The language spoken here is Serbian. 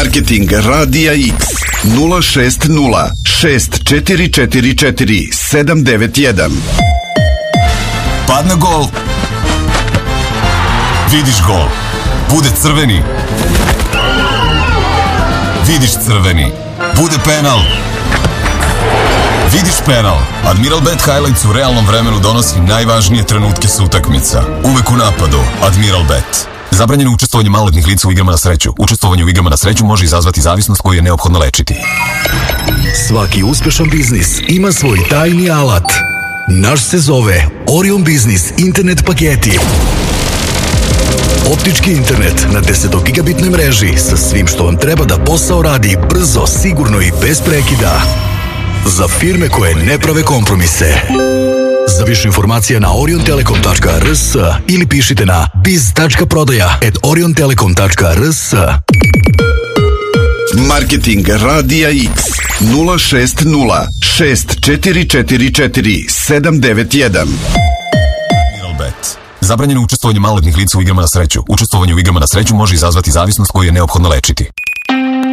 Marketing Radija X 060 6444 791. Padne gol, vidiš gol, bude crveni, vidiš crveni, bude penal, vidiš penal. Admiral Bet Highlights u realnom vremenu donosi najvažnije trenutke sa utakmica. Uvek u napadu, Admiral Bet. Zabranjeno učestvovanje maloletnih lica u igrama na sreću. Učestvovanje u igrama na sreću može izazvati zavisnost koju je neophodno lečiti. Svaki uspešan biznis ima svoj tajni alat. Naš se zove Orion Biznis internet paketi. Optički internet na 10 gigabitnoj mreži sa svim što vam treba da posao radi brzo, sigurno i bez prekida. Za firme koje ne prave kompromise. Za više informacija na oriontelekom.rs ili pišite na biz.prodaja@oriontelekom.rs. Marketing Radija X 060 6444 791. Bet. Zabranjeno učestvovanje maloletnih lica u igrama na sreću. Učestvovanje u igrama na sreću može izazvati zavisnost koju je neophodno lečiti.